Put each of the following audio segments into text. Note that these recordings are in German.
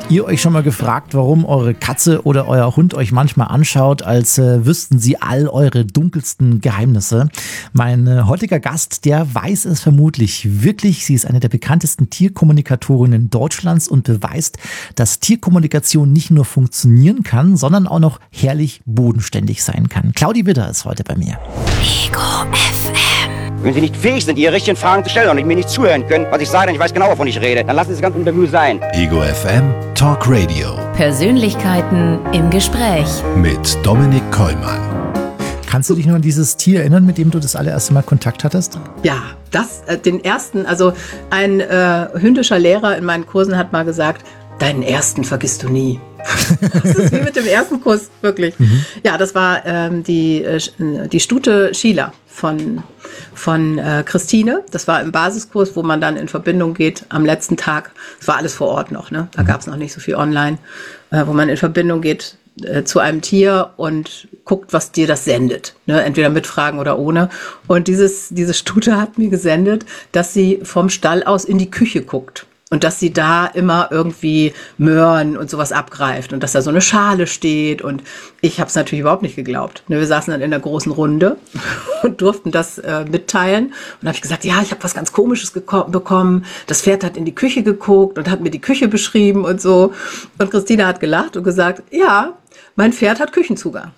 Ihr euch schon mal gefragt, warum eure Katze oder euer Hund euch manchmal anschaut, als wüssten sie all eure dunkelsten Geheimnisse? Mein heutiger Gast, der weiß es vermutlich wirklich. Sie ist eine der bekanntesten Tierkommunikatorinnen Deutschlands und beweist, dass Tierkommunikation nicht nur funktionieren kann, sondern auch noch herrlich bodenständig sein kann. Claudi Widder ist heute bei mir. Ego FM. Wenn Sie nicht fähig sind, Ihre richtigen Fragen zu stellen und mir nicht zuhören können, was ich sage, dann ich weiß genau, wovon ich rede, dann lassen Sie das ganze Interview sein. Ego FM Talk Radio. Persönlichkeiten im Gespräch. Mit Dominik Kollmann. Kannst du dich noch an dieses Tier erinnern, mit dem du das allererste Mal Kontakt hattest? Ja, den ersten, also ein hündischer Lehrer in meinen Kursen hat mal gesagt, deinen ersten vergisst du nie. Das ist wie mit dem ersten Kuss, wirklich. Ja, das war die Stute Sheila von Christine. Das war im Basiskurs, wo man dann in Verbindung geht am letzten Tag. Das war alles vor Ort noch, ne? Da gab es noch nicht so viel online, wo man in Verbindung geht zu einem Tier und guckt, was dir das sendet, ne? Entweder mit Fragen oder ohne. Und diese Stute hat mir gesendet, dass sie vom Stall aus in die Küche guckt. Und dass sie da immer irgendwie Möhren und sowas abgreift und dass da so eine Schale steht. Und ich habe es natürlich überhaupt nicht geglaubt. Wir saßen dann in der großen Runde und durften das mitteilen. Und da habe ich gesagt, ja, ich habe was ganz Komisches bekommen. Das Pferd hat in die Küche geguckt und hat mir die Küche beschrieben und so. Und Christina hat gelacht und gesagt, ja, mein Pferd hat Küchenzugang.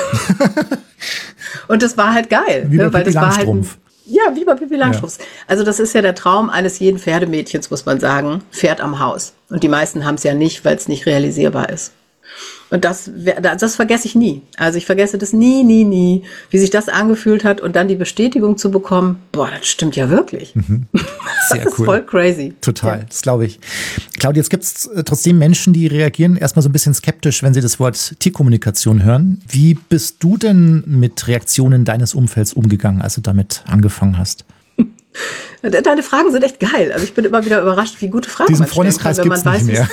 Und das war halt geil. Wie bei weil das war halt Ja, wie bei Pippi Langstrumpf. Ja. Also das ist ja der Traum eines jeden Pferdemädchens, muss man sagen, Pferd am Haus. Und die meisten haben es ja nicht, weil es nicht realisierbar ist. Und das vergesse ich nie. Also ich vergesse das nie, wie sich das angefühlt hat und dann die Bestätigung zu bekommen, boah, das stimmt ja wirklich. Sehr das ist cool. Voll crazy. Total, ja. Das glaube ich. Claudia, jetzt gibt es trotzdem Menschen, die reagieren erstmal so ein bisschen skeptisch, wenn sie das Wort Tierkommunikation hören. Wie bist du denn mit Reaktionen deines Umfelds umgegangen, als du damit angefangen hast? Deine Fragen sind echt geil. Also ich bin immer wieder überrascht, wie gute Fragen Diesen man stellen kann, Freundeskreis gibt es nicht mehr.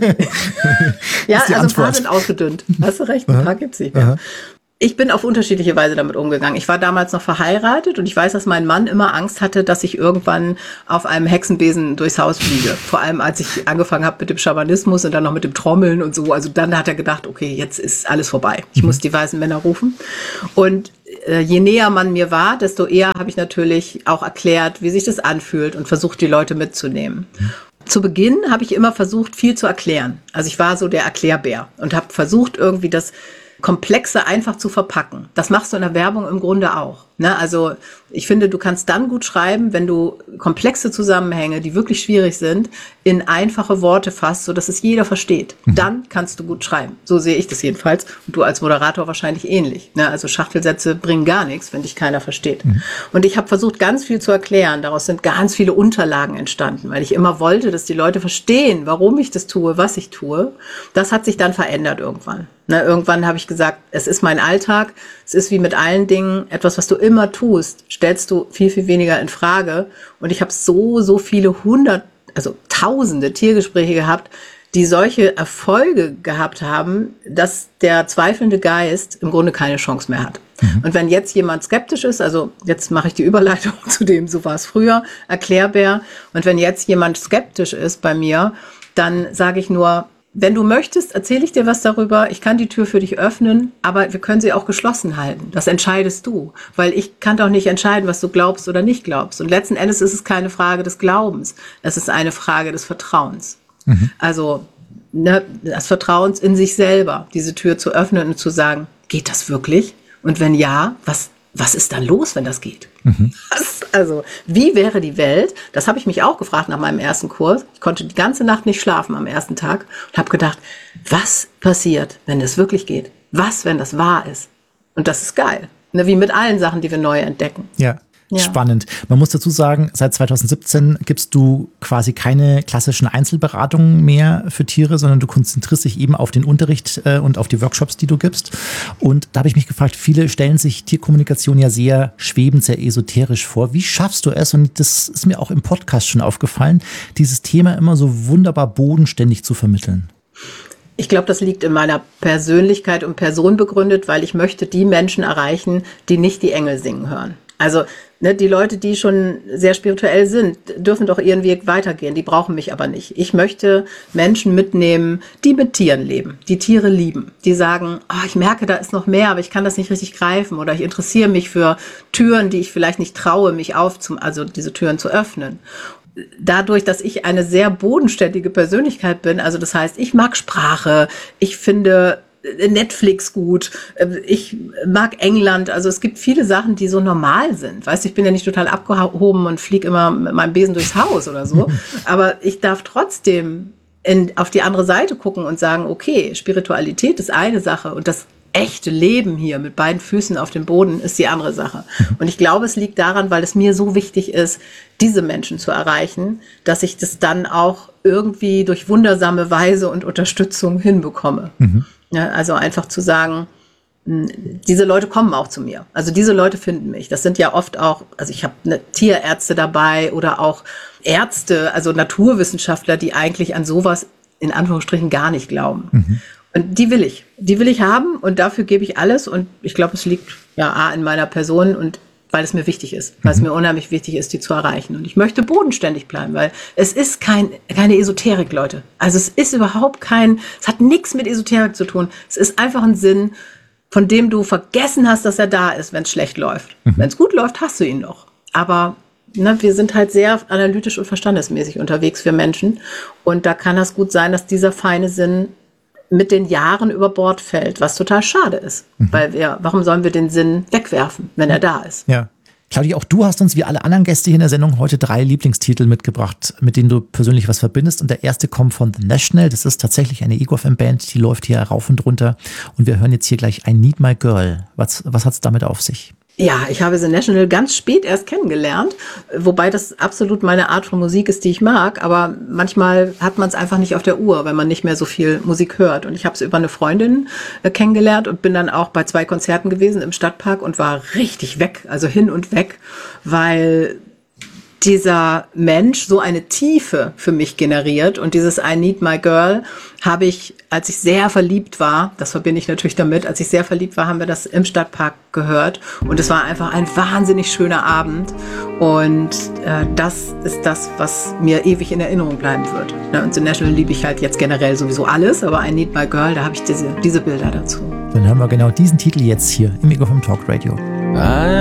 Ja, also ein paar sind ausgedünnt. Hast du recht, ein paar gibt es nicht mehr. Aha. Ich bin auf unterschiedliche Weise damit umgegangen. Ich war damals noch verheiratet und ich weiß, dass mein Mann immer Angst hatte, dass ich irgendwann auf einem Hexenbesen durchs Haus fliege. Vor allem, als ich angefangen habe mit dem Schamanismus und dann noch mit dem Trommeln und so. Also dann hat er gedacht, okay, jetzt ist alles vorbei. Ich muss die weisen Männer rufen. Und je näher man mir war, desto eher habe ich natürlich auch erklärt, wie sich das anfühlt und versucht, die Leute mitzunehmen. Zu Beginn habe ich immer versucht, viel zu erklären. Also ich war so der Erklärbär und habe versucht, irgendwie das Komplexe einfach zu verpacken. Das machst du in der Werbung im Grunde auch. Ne? Also ich finde, du kannst dann gut schreiben, wenn du komplexe Zusammenhänge, die wirklich schwierig sind, in einfache Worte fasst, sodass es jeder versteht. Dann kannst du gut schreiben. So sehe ich das jedenfalls. Und du als Moderator wahrscheinlich ähnlich. Ne? Also Schachtelsätze bringen gar nichts, wenn dich keiner versteht. Und ich habe versucht, ganz viel zu erklären. Daraus sind ganz viele Unterlagen entstanden, weil ich immer wollte, dass die Leute verstehen, warum ich das tue, was ich tue. Das hat sich dann verändert irgendwann. Ne? Irgendwann habe ich gesagt, es ist mein Alltag. Es ist wie mit allen Dingen, etwas, was du immer tust, stellst du viel, viel weniger in Frage. Und ich habe so viele tausende Tiergespräche gehabt, die solche Erfolge gehabt haben, dass der zweifelnde Geist im Grunde keine Chance mehr hat. Und wenn jetzt jemand skeptisch ist, also jetzt mache ich die Überleitung zu dem, so war es früher, Erklärbär. Und wenn jetzt jemand skeptisch ist bei mir, dann sage ich nur, wenn du möchtest, erzähle ich dir was darüber. Ich kann die Tür für dich öffnen, aber wir können sie auch geschlossen halten. Das entscheidest du, weil ich kann doch nicht entscheiden, was du glaubst oder nicht glaubst. Und letzten Endes ist es keine Frage des Glaubens. Es ist eine Frage des Vertrauens. Also des Vertrauens in sich selber, diese Tür zu öffnen und zu sagen, geht das wirklich? Und wenn ja, was ist dann los, wenn das geht? Also, wie wäre die Welt? Das habe ich mich auch gefragt nach meinem ersten Kurs. Ich konnte die ganze Nacht nicht schlafen am ersten Tag und habe gedacht, was passiert, wenn das wirklich geht? Was, wenn das wahr ist? Und das ist geil. Ne, wie mit allen Sachen, die wir neu entdecken. Ja. Ja. Spannend. Man muss dazu sagen, seit 2017 gibst du quasi keine klassischen Einzelberatungen mehr für Tiere, sondern du konzentrierst dich eben auf den Unterricht und auf die Workshops, die du gibst. Und da habe ich mich gefragt, viele stellen sich Tierkommunikation ja sehr schwebend, sehr esoterisch vor. Wie schaffst du es, und das ist mir auch im Podcast schon aufgefallen, dieses Thema immer so wunderbar bodenständig zu vermitteln? Ich glaube, das liegt in meiner Persönlichkeit und Person begründet, weil ich möchte die Menschen erreichen, die nicht die Engel singen hören. Also die Leute, die schon sehr spirituell sind, dürfen doch ihren Weg weitergehen. Die brauchen mich aber nicht. Ich möchte Menschen mitnehmen, die mit Tieren leben, die Tiere lieben. Die sagen, ich merke, da ist noch mehr, aber ich kann das nicht richtig greifen. Oder ich interessiere mich für Türen, die ich vielleicht nicht traue, also diese Türen zu öffnen. Dadurch, dass ich eine sehr bodenständige Persönlichkeit bin, also das heißt, ich mag Sprache, ich finde Netflix gut, ich mag England, also es gibt viele Sachen, die so normal sind. Weißt du, ich bin ja nicht total abgehoben und fliege immer mit meinem Besen durchs Haus oder so, aber ich darf trotzdem auf die andere Seite gucken und sagen, okay, Spiritualität ist eine Sache und das echte Leben hier mit beiden Füßen auf dem Boden ist die andere Sache. Und ich glaube, es liegt daran, weil es mir so wichtig ist, diese Menschen zu erreichen, dass ich das dann auch irgendwie durch wundersame Weise und Unterstützung hinbekomme. Ja, also einfach zu sagen, diese Leute kommen auch zu mir. Also diese Leute finden mich. Das sind ja oft auch, also ich habe Tierärzte dabei oder auch Ärzte, also Naturwissenschaftler, die eigentlich an sowas in Anführungsstrichen gar nicht glauben. Und die will ich haben und dafür gebe ich alles und ich glaube, es liegt ja in meiner Person und weil es mir wichtig ist, weil es mir unheimlich wichtig ist, die zu erreichen. Und ich möchte bodenständig bleiben, weil es ist keine Esoterik, Leute. Also es ist es hat nichts mit Esoterik zu tun. Es ist einfach ein Sinn, von dem du vergessen hast, dass er da ist, wenn es schlecht läuft. Wenn es gut läuft, hast du ihn noch. Aber wir sind halt sehr analytisch und verstandesmäßig unterwegs für Menschen. Und da kann das gut sein, dass dieser feine Sinn mit den Jahren über Bord fällt, was total schade ist. Weil warum sollen wir den Sinn wegwerfen, wenn er da ist? Ja. Claudia, auch du hast uns wie alle anderen Gäste hier in der Sendung heute 3 Lieblingstitel mitgebracht, mit denen du persönlich was verbindest. Und der erste kommt von The National. Das ist tatsächlich eine Ego FM-Band, die läuft hier rauf und runter. Und wir hören jetzt hier gleich I Need My Girl. Was hat es damit auf sich? Ja, ich habe The National ganz spät erst kennengelernt, wobei das absolut meine Art von Musik ist, die ich mag, aber manchmal hat man es einfach nicht auf der Uhr, wenn man nicht mehr so viel Musik hört. Und ich habe es über eine Freundin kennengelernt und bin dann auch bei 2 Konzerten gewesen im Stadtpark und war richtig weg, also hin und weg, weil dieser Mensch so eine Tiefe für mich generiert und dieses I Need My Girl habe ich, als ich sehr verliebt war, das verbinde ich natürlich damit, als ich sehr verliebt war, haben wir das im Stadtpark gehört und es war einfach ein wahnsinnig schöner Abend und das ist das, was mir ewig in Erinnerung bleiben wird. Und The National liebe ich halt jetzt generell sowieso alles, aber I Need My Girl, da habe ich diese Bilder dazu. Dann hören wir genau diesen Titel jetzt hier im Ego FM Talk Radio.